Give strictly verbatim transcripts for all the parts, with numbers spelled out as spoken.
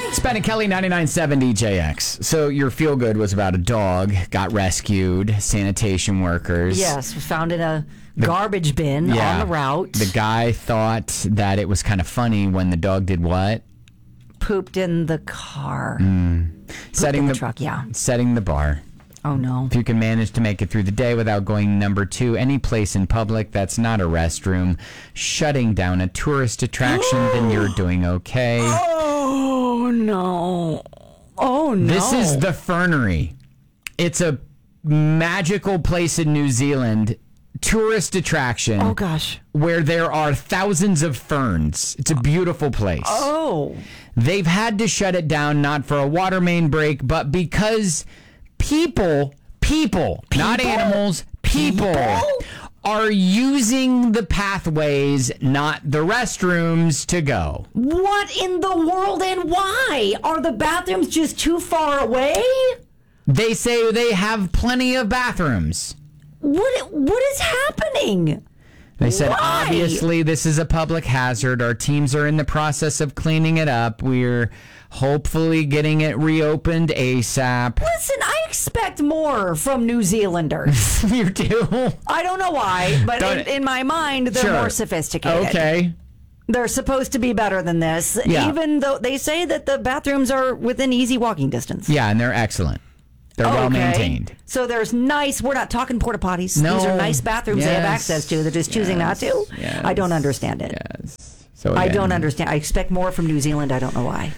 It's Ben and Kelly, ninety-nine point seven D J X. So your feel good was about a dog got rescued, sanitation workers. Yes, found in a garbage bin Yeah. on the route. The guy thought that it was kind of funny when the dog did what? Pooped in the car. Mm. Setting in the, the truck, yeah. Setting the bar. Oh, no. If you can manage to make it through the day without going number two, any place in public that's not a restroom, shutting down a tourist attraction, then you're doing okay. Oh, no. Oh, no. This is the Fernery. It's a magical place in New Zealand, tourist attraction. Oh, gosh. Where there are thousands of ferns. It's a beautiful place. Oh. They've had to shut it down, not for a water main break, but because people, people, people? not animals, people, people are using the pathways, not the restrooms, to go. What in the world and why? Are the bathrooms just too far away? They say they have plenty of bathrooms. What What is happening? They said, Why? obviously, this is a public hazard. Our teams are in the process of cleaning it up. We're hopefully getting it reopened ASAP. Listen, I expect more from New Zealanders. You do? I don't know why, but in, in my mind, they're Sure. more sophisticated. Okay. They're supposed to be better than this, Yeah. even though they say that the bathrooms are within easy walking distance. Yeah, and they're excellent. They're Okay. well maintained. So there's nice, we're not talking porta potties. No. These are nice bathrooms they have Yes. access to. They're just choosing not to. Yes. I don't understand it. Yes. So I again, don't understand. I expect more from New Zealand. I don't know why.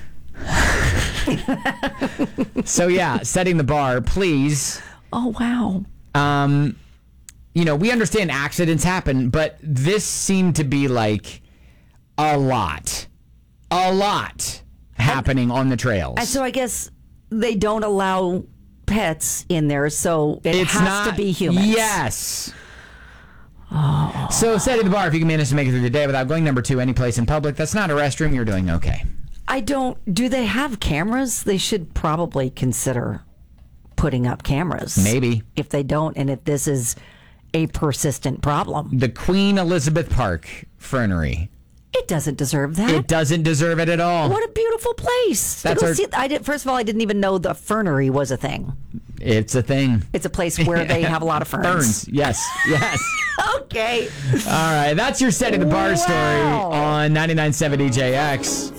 So yeah, setting the bar, please. Oh, wow. Um, you know, we understand accidents happen, but this seemed to be like a lot, a lot happening on the trails. And so I guess they don't allow pets in there, so it it's has not, to be humans. Yes. Oh. So setting the bar, if you can manage to make it through the day without going number two any place in public that's not a restroom, you're doing okay. I don't. Do they have cameras? They should probably consider putting up cameras. Maybe. If they don't, and if this is a persistent problem. The Queen Elizabeth Park Fernery. It doesn't deserve that. It doesn't deserve it at all. What a beautiful place. That's to go our- see, I did, first of all, I didn't even know the fernery was a thing. It's a thing. It's a place where they have a lot of ferns. Ferns. Yes. Yes. Okay. All right. That's your Setting the Bar story Wow. on ninety-nine point seven D J X.